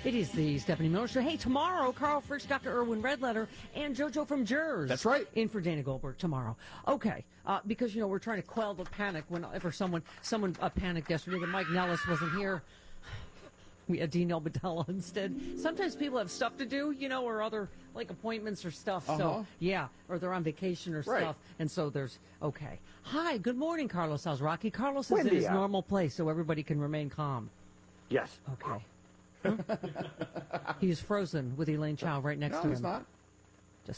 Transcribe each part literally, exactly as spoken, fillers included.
It is the Stephanie Miller Show. Hey, tomorrow, Carl Frisch, Doctor Irwin Redletter, and JoJo from Jers. That's right. In for Dana Goldberg tomorrow. Okay, uh, because, you know, we're trying to quell the panic whenever someone someone uh, panicked yesterday that Mike Nellis wasn't here. We had Dean Elbadella instead. Sometimes people have stuff to do, you know, or other, like, appointments or stuff. Uh-huh. So, yeah, or they're on vacation or Right. stuff. And so there's, okay. Hi, good morning, Carlos Alzraki. Carlos is Wendy, in his uh, normal place, so everybody can remain calm. Yes. Okay. Huh? He's frozen with Elaine Chao right next No, to he's him. not. Just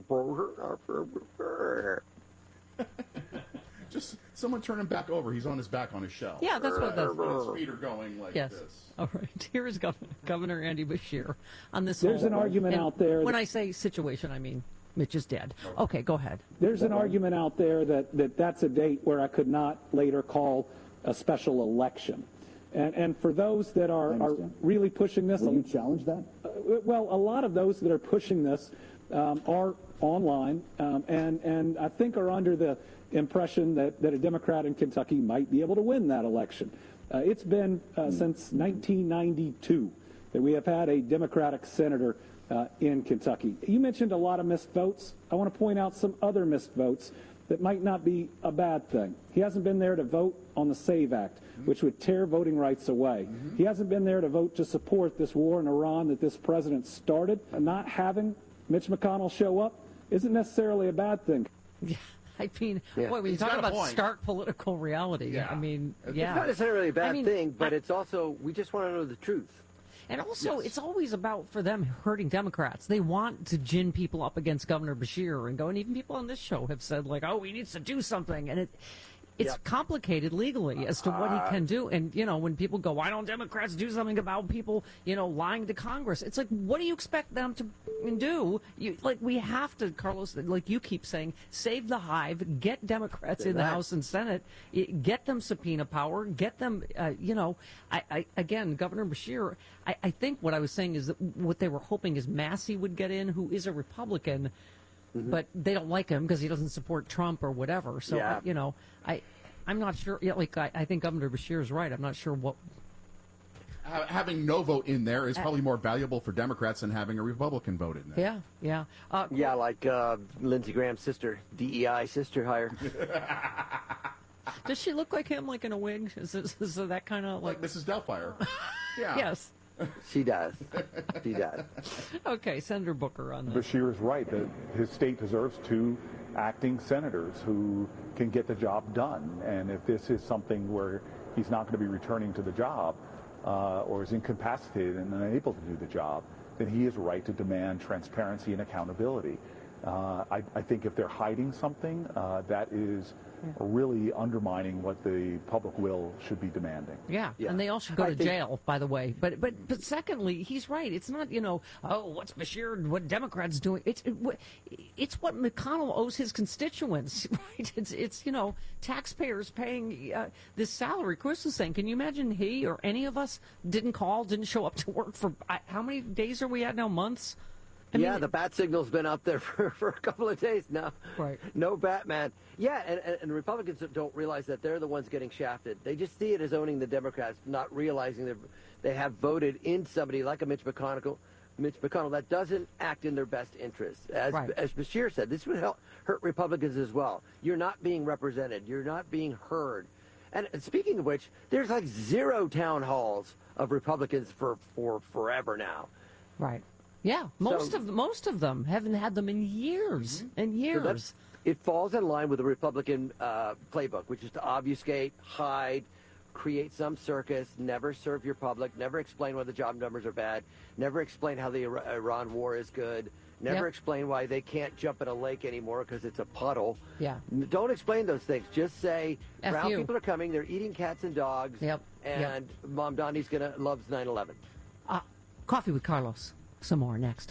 Just someone turn him back over. He's on his back on his shell. yeah, that's what that's. And his feet are going like Yes. this. All right. Here is Governor, Governor Andy Bashir on this. There's whole, an argument and out there When that- I say situation, I mean Mitch is dead. Okay, go ahead. There's an argument out there that, that that's a date where I could not later call a special election. And, and for those that are, are really pushing this... Will you challenge that? Uh, well, a lot of those that are pushing this um, are online um, and, and I think are under the impression that, that a Democrat in Kentucky might be able to win that election. Uh, it's been uh, mm. since nineteen ninety-two that we have had a Democratic senator uh, in Kentucky. You mentioned a lot of missed votes. I want to point out some other missed votes that might not be a bad thing. He hasn't been there to vote on the SAVE Act, which would tear voting rights away. Mm-hmm. He hasn't been there to vote to support this war in Iran that this president started. Not having Mitch McConnell show up isn't necessarily a bad thing. Yeah. I mean, Yeah. boy, when you He's talk got a about point. stark political reality, Yeah. I mean, It's yeah. It's not necessarily a bad I mean, thing, but I- it's also, we just want to know the truth. And also, Yes. it's always about, for them, hurting Democrats. They want to gin people up against Governor Bashir and go, and even people on this show have said, like, oh, he needs to do something. And it it's Yep. complicated legally as to what he can do. And, you know, when people go, why don't Democrats do something about people, you know, lying to Congress? It's like, what do you expect them to do? You, like, we have to, Carlos, like you keep saying, save the hive, get Democrats in the Right. House and Senate, i- get them subpoena power, get them, uh, you know, I, I again, Governor Bashir, I, I think what I was saying is that what they were hoping is Massey would get in, who is a Republican, Mm-hmm. but they don't like him because he doesn't support Trump or whatever. So, Yeah. I, you know, I, I'm not sure. Yeah, like I, I think Governor Bashir is right. I'm not sure what. Ha- having no vote in there is probably more valuable for Democrats than having a Republican vote in there. Yeah, yeah, uh, Yeah, like uh, Lindsey Graham's sister, D E I sister hire. Does she look like him, like in a wig? Is, it, is it that kind of Like like? Missus Doubtfire. Yeah. Yes. She does. She does. Okay, Senator Booker on this. Bashir is right that his state deserves two acting senators who can get the job done. And if this is something where he's not going to be returning to the job uh, or is incapacitated and unable to do the job, then he is right to demand transparency and accountability. Uh, I, I think if they're hiding something, uh, that is really undermining what the public will should be demanding. Yeah, Yeah. and they all should go I to think- jail, by the way. But but but secondly, he's right. It's not, you know, oh, what's Bashir, what Democrats doing? It's it, what- it's what McConnell owes his constituents, right? It's it's you know taxpayers paying uh, this salary. Chris was saying, can you imagine he or any of us didn't call, didn't show up to work for I, how many days are we at now? Months. I yeah, mean, the bat signal's been up there for, for a couple of days now. Right. No Batman. Yeah, and, and, and Republicans don't realize that they're the ones getting shafted. They just see it as owning the Democrats, not realizing that they have voted in somebody like a Mitch McConnell, Mitch McConnell that doesn't act in their best interest. As, Right. as Bashir said, this would help, hurt Republicans as well. You're not being represented. You're not being heard. And, and speaking of which, there's like zero town halls of Republicans for, for forever now. right. Yeah, most So- of most of them haven't had them in years and So years. that's, it falls in line with the Republican uh, playbook, which is to obfuscate, hide, create some circus, never serve your public, never explain why the job numbers are bad, never explain how the Ira- Iran war is good, never Yep. explain why they can't jump in a lake anymore because it's a puddle. Yeah. N- Don't explain those things. Just say F brown you. people are coming, they're eating cats and dogs, Yep. Yep. and Mom Donnie's gonna loves nine eleven. Uh, coffee with Carlos. Some more next.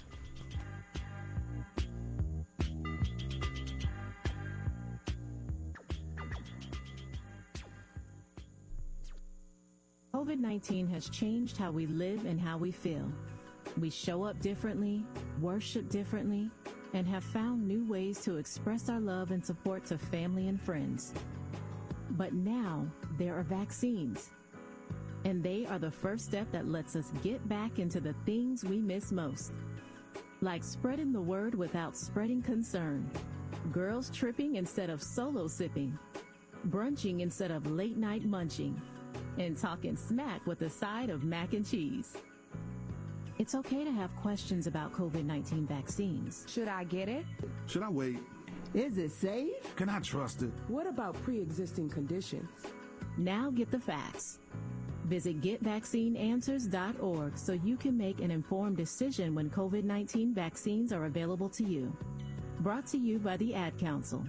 COVID nineteen has changed how we live and how we feel. We show up differently, worship differently, and have found new ways to express our love and support to family and friends. But now there are vaccines. And they are the first step that lets us get back into the things we miss most. Like spreading the word without spreading concern. Girls tripping instead of solo sipping. Brunching instead of late night munching. And talking smack with a side of mac and cheese. It's okay to have questions about COVID nineteen vaccines. Should I get it? Should I wait? Is it safe? Can I trust it? What about pre-existing conditions? Now get the facts. Visit get vaccine answers dot org so you can make an informed decision when COVID nineteen vaccines are available to you. Brought to you by the Ad Council.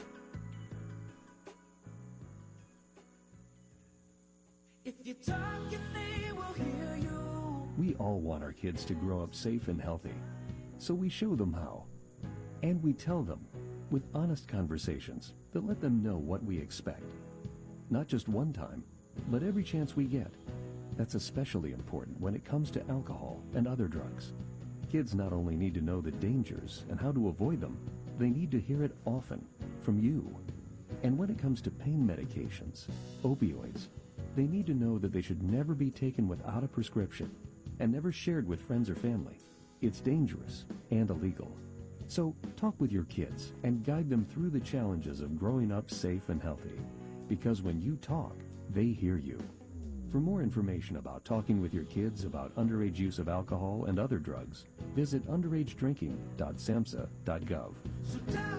If you talk, they will hear you. We all want our kids to grow up safe and healthy, so we show them how. And we tell them with honest conversations that let them know what we expect. Not just one time, but every chance we get. That's especially important when it comes to alcohol and other drugs. Kids not only need to know the dangers and how to avoid them, they need to hear it often from you. And when it comes to pain medications, opioids, they need to know that they should never be taken without a prescription and never shared with friends or family. It's dangerous and illegal. So talk with your kids and guide them through the challenges of growing up safe and healthy. Because when you talk, they hear you. For more information about talking with your kids about underage use of alcohol and other drugs, visit underage drinking dot samhsa dot gov.